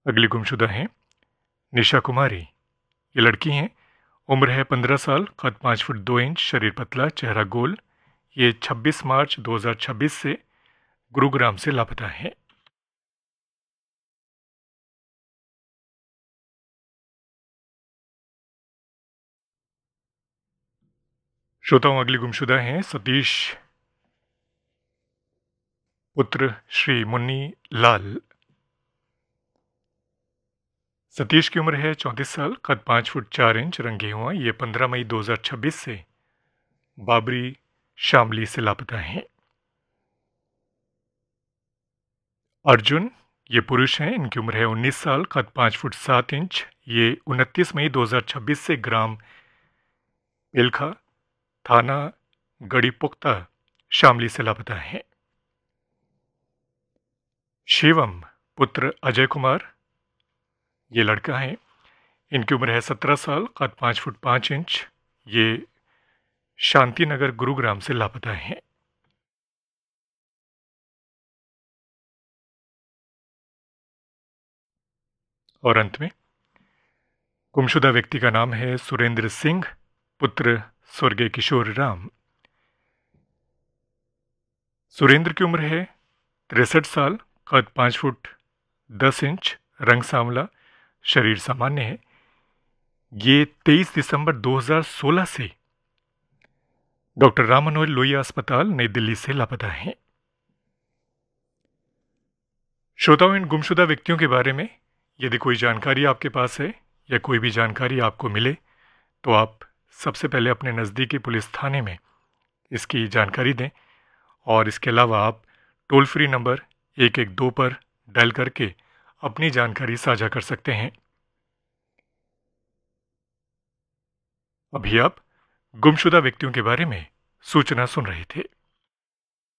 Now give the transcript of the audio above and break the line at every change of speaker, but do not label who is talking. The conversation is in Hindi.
अगली गुमशुदा हैं निशा कुमारी। ये लड़की हैं, उम्र है 15 साल, कद 5 फुट 2 इंच, शरीर पतला, चेहरा गोल। ये 26 मार्च 2026 से गुरुग्राम से लापता है। श्रोताओं, अगली गुमशुदा हैं सतीश पुत्र श्री मुन्नी लाल। सतीश की उम्र है 34 साल, कद 5 फुट 4 इंच, रंग गेहुआ। ये 15 मई 2026 से बाबरी शामली से लापता हैं। अर्जुन, ये पुरुष हैं, इनकी उम्र है 19 साल, कद 5 फुट 7 इंच। ये 29 मई 2026 से ग्राम पेलखा, थाना गढ़ीपुख्ता, शामली से लापता हैं। शिवम पुत्र अजय कुमार, ये लड़का है, इनकी उम्र है 17 साल, कद 5 फुट 5 इंच। ये शांतिनगर गुरुग्राम से लापता हैं। और अंत में गुमशुदा व्यक्ति का नाम है सुरेंद्र सिंह पुत्र स्वर्गीय किशोर राम। सुरेंद्र की उम्र है 63 साल, कद 5 फुट 10 इंच, रंग सांवला, शरीर सामान्य है। ये 23 दिसंबर 2016 से डॉक्टर राम मनोहर लोहिया अस्पताल नई दिल्ली से लापता हैं। श्रोताओं, इन गुमशुदा व्यक्तियों के बारे में यदि कोई जानकारी आपके पास है या कोई भी जानकारी आपको मिले तो आप सबसे पहले अपने नज़दीकी पुलिस थाने में इसकी जानकारी दें। और इसके अलावा आप टोल फ्री नंबर 112 पर डायल करके अपनी जानकारी साझा कर सकते हैं। अभी आप गुमशुदा व्यक्तियों के बारे में सूचना सुन रहे थे।